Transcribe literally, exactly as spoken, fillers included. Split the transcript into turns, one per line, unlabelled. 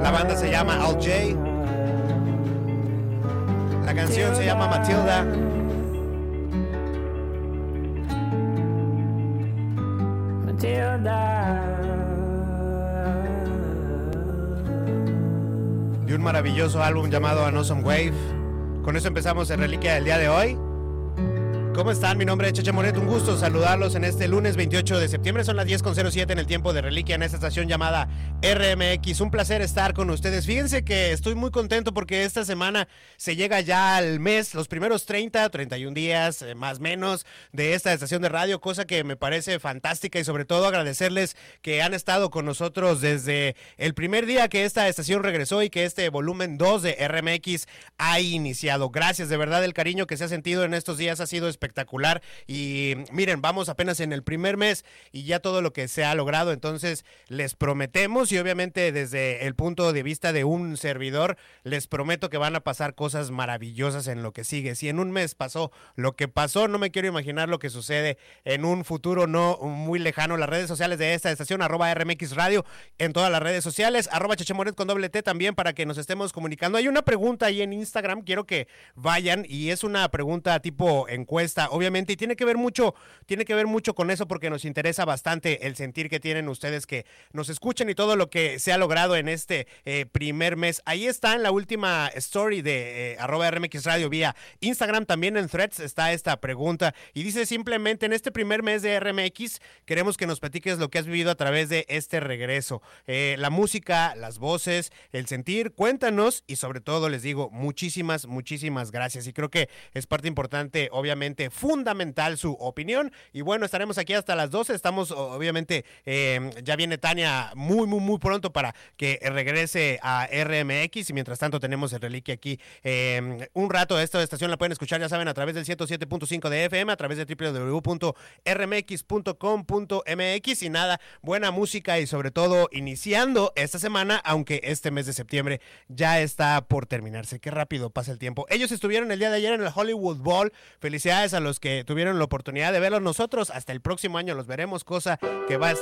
La banda se llama Al J. La canción se llama Matilda. De un maravilloso álbum llamado An Awesome Wave. Con eso empezamos el Reliquia del día de hoy. ¿Cómo están? Mi nombre es Cheche Moret, un gusto saludarlos en este lunes veintiocho de septiembre, son las diez con cero siete en el tiempo de Reliquia en esta estación llamada R M X. Un placer estar con ustedes. Fíjense que estoy muy contento porque esta semana se llega ya al mes, los primeros treinta, treinta y un días, eh, más o menos, de esta estación de radio, cosa que me parece fantástica y sobre todo agradecerles que han estado con nosotros desde el primer día que esta estación regresó y que este volumen dos de R M X ha iniciado. Gracias, de verdad, el cariño que se ha sentido en estos días ha sido espectacular. espectacular y miren, vamos apenas en el primer mes y ya todo lo que se ha logrado, entonces les prometemos y obviamente desde el punto de vista de un servidor les prometo que van a pasar cosas maravillosas en lo que sigue. Si en un mes pasó lo que pasó, no me quiero imaginar lo que sucede en un futuro no muy lejano. Las redes sociales de esta estación, arroba R M X Radio, en todas las redes sociales, arroba Chechemoret con doble T también para que nos estemos comunicando. Hay una pregunta ahí en Instagram, quiero que vayan y es una pregunta tipo encuesta, obviamente, y tiene que ver mucho, tiene que ver mucho con eso porque nos interesa bastante el sentir que tienen ustedes que nos escuchan y todo lo que se ha logrado en este eh, primer mes. Ahí está en la última story de eh, arroba R M X Radio vía Instagram, también en Threads está esta pregunta y dice simplemente: en este primer mes de R M X queremos que nos platiques lo que has vivido a través de este regreso, eh, la música, las voces, el sentir, cuéntanos y sobre todo les digo muchísimas, muchísimas gracias y creo que es parte importante, obviamente fundamental su opinión y bueno, estaremos aquí hasta las doce, estamos obviamente, eh, ya viene Tania muy muy muy pronto para que regrese a R M X y mientras tanto tenemos el Reliquia aquí eh, un rato. Esta estación la pueden escuchar, ya saben, a través del ciento siete punto cinco de F M, a través de doble u doble u doble u punto r m x punto com punto m x y nada, buena música y sobre todo iniciando esta semana, aunque este mes de septiembre ya está por terminarse. Qué rápido pasa el tiempo. Ellos estuvieron el día de ayer en el Hollywood Bowl, felicidades a los que tuvieron la oportunidad de verlos. Nosotros hasta el próximo año los veremos, cosa que va a